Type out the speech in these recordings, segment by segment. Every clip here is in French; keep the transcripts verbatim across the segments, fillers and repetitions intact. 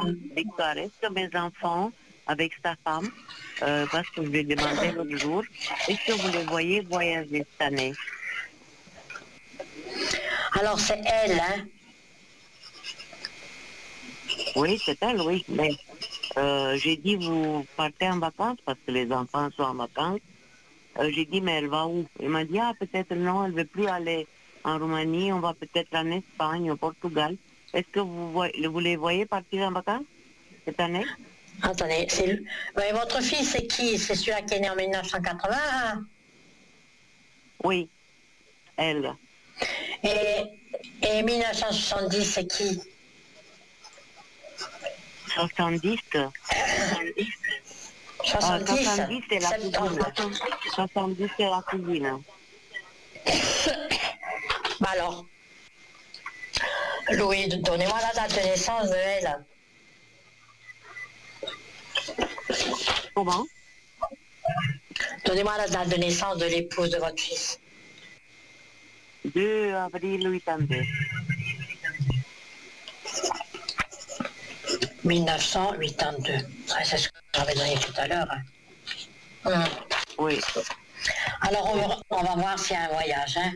Victoire, est-ce que mes enfants, avec sa femme, euh, parce que je lui ai demandé l'autre jour, est-ce que vous les voyez voyager cette année? Alors c'est elle, hein? Oui, c'est elle, oui. Mais euh, j'ai dit, vous partez en vacances parce que les enfants sont en vacances. Euh, j'ai dit, mais elle va où? Elle m'a dit, ah, peut-être non, elle ne veut plus aller en Roumanie, on va peut-être en Espagne, au Portugal. Est-ce que vous, voyez, vous les voyez partir en vacances cette année? Attendez, c'est le- ouais, votre fils, c'est qui? C'est celui-là qui est né en mille neuf cent quatre-vingts, hein? Oui, elle. Et, et mille neuf cent soixante-dix, c'est qui? soixante-dix. Ah, soixante-dix, soixante-dix, c'est la cousine. septembre. soixante-dix, c'est la cousine. Bah alors, Louis, donnez-moi la date de naissance de elle. Comment? Donnez-moi la date de naissance de l'épouse de votre fils. deux avril quatre-vingt-deux. mille neuf cent quatre-vingt-deux. Ouais, c'est ce que j'avais donné tout à l'heure. Hum. Oui. Alors, on va, on va voir s'il y a un voyage. Hein.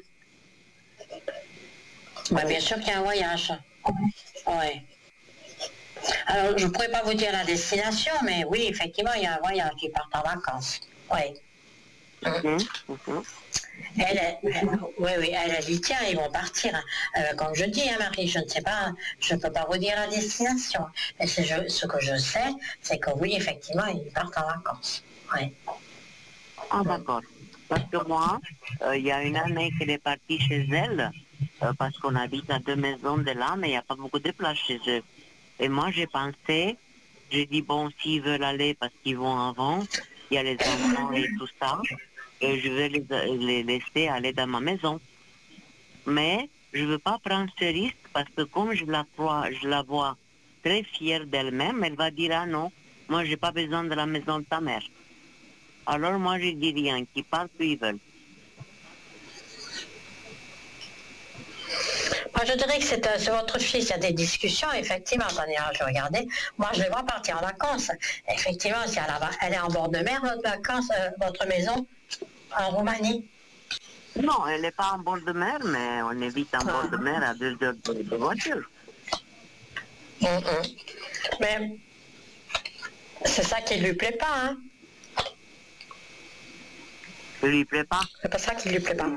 Bah, bien sûr qu'il y a un voyage. Oui. Alors, je ne pourrais pas vous dire la destination, mais oui, effectivement, il y a un voyage qui part en vacances. Oui. Mhm, mhm. Elle, elle, elle- oui, oui, elle, elle y tient, ils vont partir. Euh, comme je dis, hein, Marie, je ne sais pas, je ne peux pas vous dire la destination. Mais c'est je- ce que je sais, c'est que oui, effectivement, ils partent en vacances. Oui. Ah, d'accord. Parce que moi, euh, il y a une année qu'elle est partie chez elle, euh, parce qu'on habite à deux maisons de là, mais il n'y a pas beaucoup de place chez eux. Et moi, j'ai pensé, j'ai dit, bon, s'ils veulent aller parce qu'ils vont avant, il y a les enfants et tout ça, et je vais les, les laisser aller dans ma maison. Mais je ne veux pas prendre ce risque parce que comme je la vois, je la vois très fière d'elle-même, elle va dire, ah non, moi, j'ai pas besoin de la maison de ta mère. Alors moi, je dis rien, qu'ils partent où ils veulent. Moi, je dirais que c'est euh, c'est votre fils, il y a des discussions, effectivement, attendez, hein, je regardais. Moi, je les vois partir en vacances. Effectivement, si elle, a- elle est en bord de mer, votre vacances, euh, votre maison, en Roumanie. Non, elle n'est pas en bord de mer, mais on est vite en Ah. bord de mer à deux heures de, de voiture. Hum, hum. Mais c'est ça qui lui plaît pas, hein. Ça lui plaît pas? C'est pas ça qui lui plaît pas.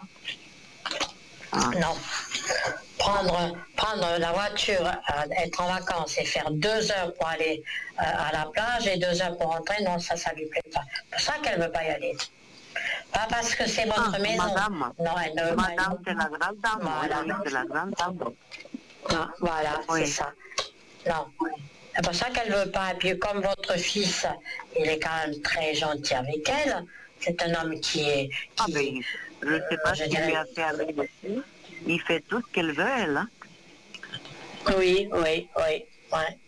Ah. Non. Prendre, prendre la voiture, euh, être en vacances et faire deux heures pour aller euh, à la plage et deux heures pour rentrer, non, ça, ça lui plaît pas. C'est pour ça qu'elle veut pas y aller. Pas parce que c'est votre Ah, maison. madame. Non, elle ne veut pas y Madame, aller. c'est la grande dame. Voilà. Oui, oui, c'est la grande dame. Ah, voilà, c'est Oui. ça. Non. C'est pour ça qu'elle veut pas. Et puis comme votre fils, il est quand même très gentil avec elle. C'est un homme qui est... Ah, Qui, ben, je ne sais pas je ce qu'il lui dirais... a fait avec le fils. Il fait tout ce qu'elle veut, elle. Hein? Oui, oui, oui, ouais.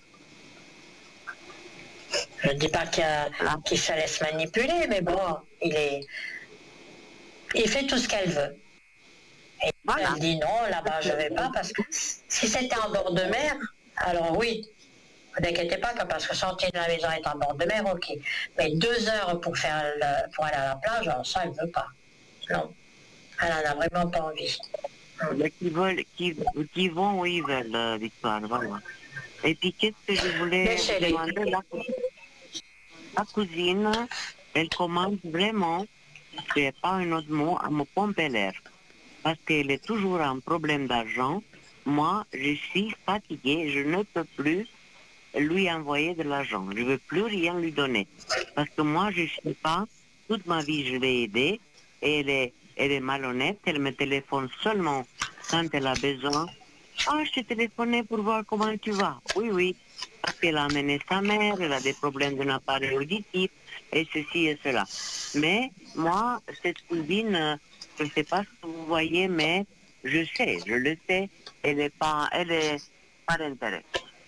Je ne dis pas qu'il Là. qu'il se laisse manipuler, mais bon, il est... Il fait tout ce qu'elle veut. Et Voilà. elle dit non, là-bas je vais pas, parce que si c'était en bord de mer, alors oui, ne vous inquiétez pas, que parce que sortir de la maison est en bord de mer, ok. Mais deux heures pour, faire le, pour aller à la plage, alors ça, elle ne veut pas. Non, elle n'en a vraiment pas envie. Mais qui, veulent, qui, qui vont où ils veulent, euh, Victoire, voilà. Et puis, qu'est-ce que je voulais Mais vous chérie, demander? La, la cousine, elle commence vraiment, c'est pas un autre mot, à me pomper l'air. Parce qu'elle est toujours en problème d'argent. Moi, je suis fatiguée, je ne peux plus lui envoyer de l'argent. Je ne veux plus rien lui donner. Parce que moi, je ne sais pas, toute ma vie, je l'ai aidée. Et elle est, elle est malhonnête, elle me téléphone seulement quand elle a besoin. Ah, je t'ai téléphoné pour voir comment tu vas. Oui, oui. Parce qu'elle a amené sa mère, elle a des problèmes d'un appareil auditif, et ceci et cela. Mais moi, cette cousine, euh, je ne sais pas ce que vous voyez, mais je sais, je le sais, elle est pas, elle est pas d'intérêt.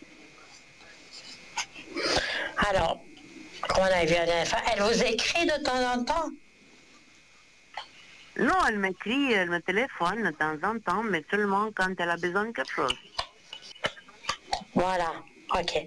alors, comme on avait vu la dernière fois, elle vous écrit de temps en temps? Non, elle m'écrit, elle me téléphone de temps en temps, mais seulement quand elle a besoin de quelque chose. Voilà, ok.